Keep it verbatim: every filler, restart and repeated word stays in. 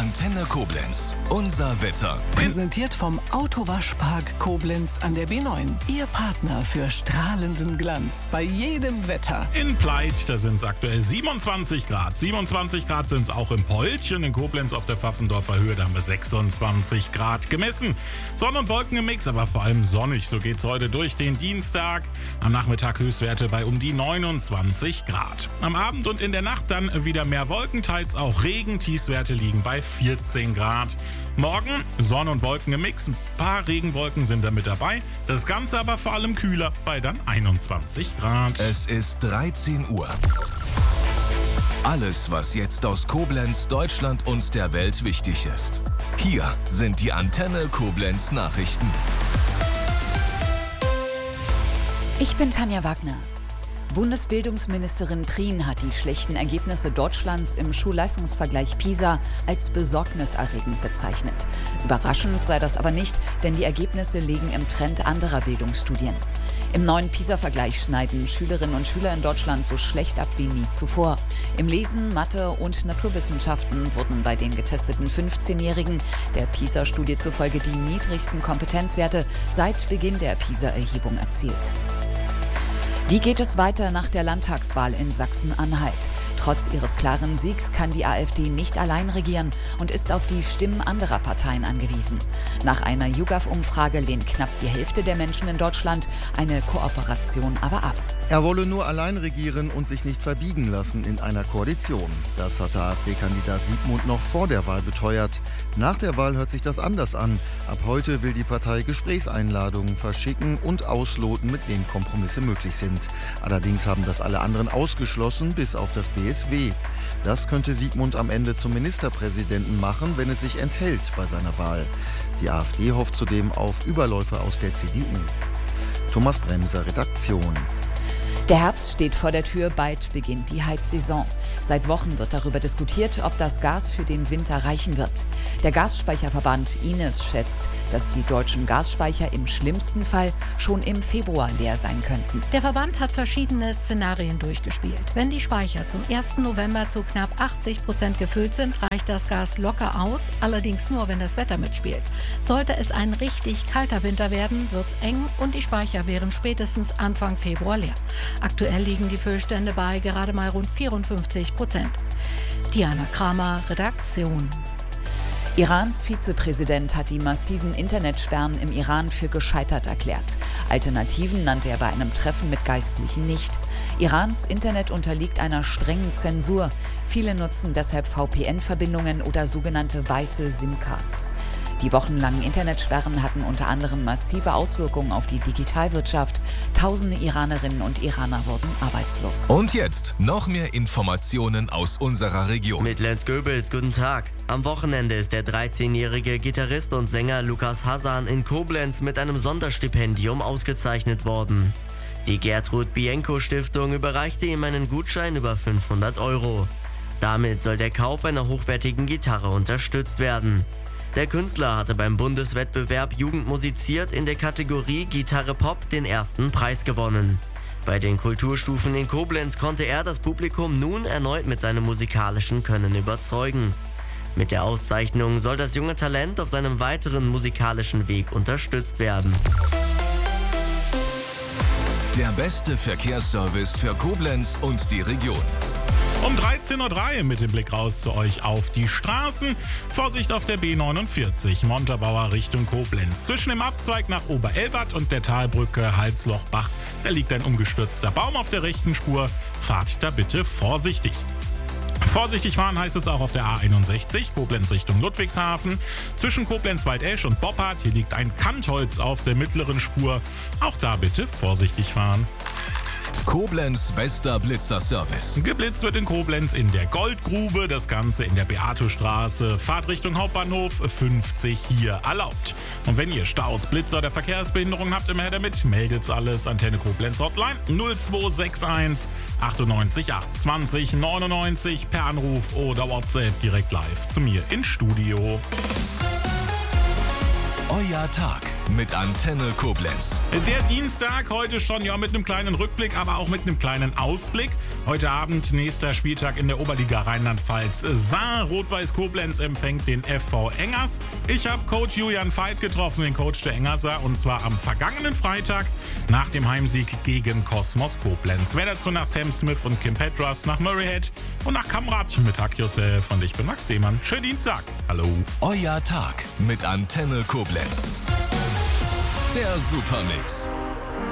Antenne Koblenz. Unser Wetter. Präsentiert vom Autowaschpark Koblenz an der B neun. Ihr Partner für strahlenden Glanz bei jedem Wetter. In Pleit, da sind es aktuell siebenundzwanzig Grad. siebenundzwanzig Grad sind es auch im Poltchen. In Koblenz auf der Pfaffendorfer Höhe, da haben wir sechsundzwanzig Grad gemessen. Sonne und Wolken im Mix, aber vor allem sonnig. So geht's heute durch den Dienstag. Am Nachmittag Höchstwerte bei um die neunundzwanzig Grad. Am Abend und in der Nacht dann wieder mehr Wolken, teils auch Regen. Tiefstwerte liegen bei vierzehn Grad. Morgen Sonne und Wolken im Mix. Ein paar Regenwolken sind da mit dabei. Das Ganze aber vor allem kühler bei dann einundzwanzig Grad. Es ist dreizehn Uhr. Alles, was jetzt aus Koblenz, Deutschland und der Welt wichtig ist. Hier sind die Antenne Koblenz Nachrichten. Ich bin Tanja Wagner. Bundesbildungsministerin Prien hat die schlechten Ergebnisse Deutschlands im Schulleistungsvergleich PISA als besorgniserregend bezeichnet. Überraschend sei das aber nicht, denn die Ergebnisse liegen im Trend anderer Bildungsstudien. Im neuen PISA-Vergleich schneiden Schülerinnen und Schüler in Deutschland so schlecht ab wie nie zuvor. Im Lesen, Mathe und Naturwissenschaften wurden bei den getesteten fünfzehnjährigen der PISA-Studie zufolge die niedrigsten Kompetenzwerte seit Beginn der PISA-Erhebung erzielt. Wie geht es weiter nach der Landtagswahl in Sachsen-Anhalt? Trotz ihres klaren Siegs kann die AfD nicht allein regieren und ist auf die Stimmen anderer Parteien angewiesen. Nach einer YouGov-Umfrage lehnt knapp die Hälfte der Menschen in Deutschland eine Kooperation aber ab. Er wolle nur allein regieren und sich nicht verbiegen lassen in einer Koalition. Das hatte AfD-Kandidat Siegmund noch vor der Wahl beteuert. Nach der Wahl hört sich das anders an. Ab heute will die Partei Gesprächseinladungen verschicken und ausloten, mit wem Kompromisse möglich sind. Allerdings haben das alle anderen ausgeschlossen, bis auf das B S W. Das könnte Siegmund am Ende zum Ministerpräsidenten machen, wenn es sich enthält bei seiner Wahl. Die AfD hofft zudem auf Überläufer aus der C D U. Thomas Bremser, Redaktion. Der Herbst steht vor der Tür, bald beginnt die Heizsaison. Seit Wochen wird darüber diskutiert, ob das Gas für den Winter reichen wird. Der Gasspeicherverband I N E S schätzt, dass die deutschen Gasspeicher im schlimmsten Fall schon im Februar leer sein könnten. Der Verband hat verschiedene Szenarien durchgespielt. Wenn die Speicher zum ersten November zu knapp achtzig Prozent gefüllt sind, reicht das Gas locker aus, allerdings nur, wenn das Wetter mitspielt. Sollte es ein richtig kalter Winter werden, wird's eng und die Speicher wären spätestens Anfang Februar leer. Aktuell liegen die Füllstände bei gerade mal rund vierundfünfzig Prozent. Diana Kramer, Redaktion. Irans Vizepräsident hat die massiven Internetsperren im Iran für gescheitert erklärt. Alternativen nannte er bei einem Treffen mit Geistlichen nicht. Irans Internet unterliegt einer strengen Zensur. Viele nutzen deshalb V P N-Verbindungen oder sogenannte weiße SIM-Cards. Die wochenlangen Internetsperren hatten unter anderem massive Auswirkungen auf die Digitalwirtschaft. Tausende Iranerinnen und Iraner wurden arbeitslos. Und jetzt noch mehr Informationen aus unserer Region. Mit Lenz Goebbels, guten Tag. Am Wochenende ist der dreizehnjährige Gitarrist und Sänger Lukas Hasan in Koblenz mit einem Sonderstipendium ausgezeichnet worden. Die Gertrud Bienko Stiftung überreichte ihm einen Gutschein über fünfhundert Euro. Damit soll der Kauf einer hochwertigen Gitarre unterstützt werden. Der Künstler hatte beim Bundeswettbewerb Jugend musiziert in der Kategorie Gitarre Pop den ersten Preis gewonnen. Bei den Kulturstufen in Koblenz konnte er das Publikum nun erneut mit seinem musikalischen Können überzeugen. Mit der Auszeichnung soll das junge Talent auf seinem weiteren musikalischen Weg unterstützt werden. Der beste Verkehrsservice für Koblenz und die Region. Um dreizehn Uhr drei mit dem Blick raus zu euch auf die Straßen. Vorsicht auf der B neunundvierzig, Montabaur Richtung Koblenz. Zwischen dem Abzweig nach Oberelbert und der Talbrücke Halslochbach, da liegt ein umgestürzter Baum auf der rechten Spur. Fahrt da bitte vorsichtig. Vorsichtig fahren heißt es auch auf der A einundsechzig, Koblenz Richtung Ludwigshafen. Zwischen Koblenz-Waldesch und Boppard, hier liegt ein Kantholz auf der mittleren Spur. Auch da bitte vorsichtig fahren. Koblenz bester Blitzerservice. Geblitzt wird in Koblenz in der Goldgrube, das Ganze in der Beatostraße. Fahrt Richtung Hauptbahnhof, fünfzig hier erlaubt. Und wenn ihr Staus, Blitzer oder Verkehrsbehinderungen habt, immer her damit, meldet's alles. Antenne Koblenz Hotline null zwei sechs eins achtundneunzig achtundzwanzig neunundneunzig per Anruf oder WhatsApp direkt live zu mir ins Studio. Euer Tag mit Antenne Koblenz. Der Dienstag heute schon, ja, mit einem kleinen Rückblick, aber auch mit einem kleinen Ausblick. Heute Abend nächster Spieltag in der Oberliga Rheinland-Pfalz. Saar Rot-Weiß Koblenz empfängt den F V Engers. Ich habe Coach Julian Veit getroffen, den Coach der Engerser, und zwar am vergangenen Freitag nach dem Heimsieg gegen Kosmos Koblenz. Wer dazu nach Sam Smith und Kim Petras, nach Murray Head und nach Kamrat mit Hak Youssef und ich bin Max Demann. Schönen Dienstag. Hallo. Euer Tag mit Antenne Koblenz. Der Supermix.